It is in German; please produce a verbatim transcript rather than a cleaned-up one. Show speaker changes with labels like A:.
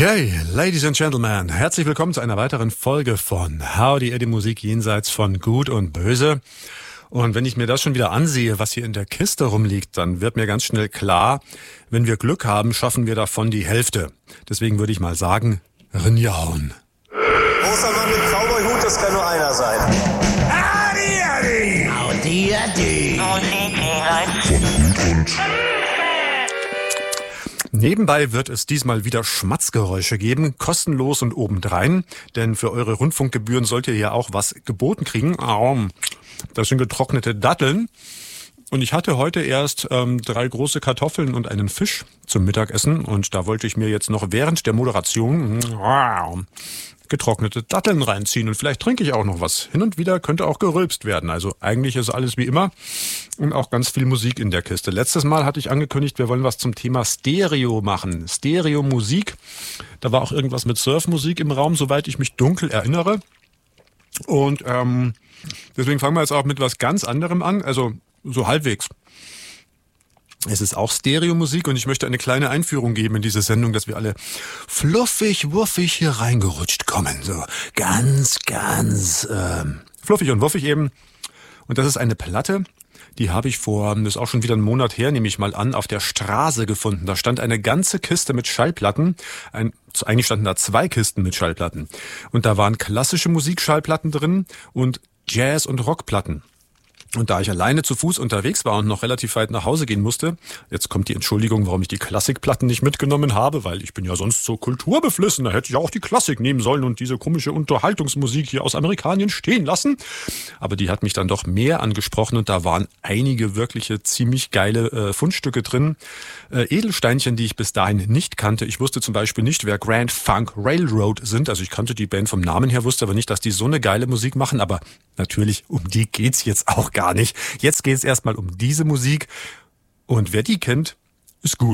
A: Hey, Ladies and Gentlemen, herzlich willkommen zu einer weiteren Folge von Howdy Eddie Musik jenseits von Gut und Böse. Und wenn ich mir das schon wieder ansehe, was hier in der Kiste rumliegt, dann wird mir ganz schnell klar, wenn wir Glück haben, schaffen wir davon die Hälfte. Deswegen würde ich mal sagen, Rinjaun.
B: Großer Mann mit Cowboy-Hut, das kann nur einer sein.
C: Howdy, Eddie!
D: Howdy, Eddie!
C: Musik jenseits von Gut und
A: Nebenbei wird es diesmal wieder Schmatzgeräusche geben, kostenlos und obendrein, denn für eure Rundfunkgebühren sollt ihr ja auch was geboten kriegen. Das sind getrocknete Datteln. Und ich hatte heute erst ähm, drei große Kartoffeln und einen Fisch zum Mittagessen und da wollte ich mir jetzt noch während der Moderation äh, getrocknete Datteln reinziehen und vielleicht trinke ich auch noch was. Hin und wieder könnte auch gerülpst werden. Also eigentlich ist alles wie immer und auch ganz viel Musik in der Kiste. Letztes Mal hatte ich angekündigt, wir wollen was zum Thema Stereo machen. Stereo-Musik. Da war auch irgendwas mit Surfmusik im Raum, soweit ich mich dunkel erinnere. Und ähm, deswegen fangen wir jetzt auch mit was ganz anderem an. Also so halbwegs. Es ist auch Stereo-Musik und ich möchte eine kleine Einführung geben in diese Sendung, dass wir alle fluffig, wuffig hier reingerutscht kommen. So ganz, ganz ähm, fluffig und wuffig eben. Und das ist eine Platte, die habe ich vor, das ist auch schon wieder einen Monat her, nehme ich mal an, auf der Straße gefunden. Da stand eine ganze Kiste mit Schallplatten. Ein, eigentlich standen da zwei Kisten mit Schallplatten. Und da waren klassische Musikschallplatten drin und Jazz- und Rockplatten. Und da ich alleine zu Fuß unterwegs war und noch relativ weit nach Hause gehen musste, jetzt kommt die Entschuldigung, warum ich die Klassikplatten nicht mitgenommen habe, weil ich bin ja sonst so kulturbeflissen, da hätte ich auch die Klassik nehmen sollen und diese komische Unterhaltungsmusik hier aus Amerikanien stehen lassen. Aber die hat mich dann doch mehr angesprochen und da waren einige wirkliche ziemlich geile äh, Fundstücke drin. Äh, Edelsteinchen, die ich bis dahin nicht kannte. Ich wusste zum Beispiel nicht, wer Grand Funk Railroad sind. Also ich kannte die Band vom Namen her, wusste aber nicht, dass die so eine geile Musik machen. Aber natürlich, um die geht's jetzt auch gar nicht. Jetzt geht's erstmal um diese Musik. Und wer die kennt, ist gut.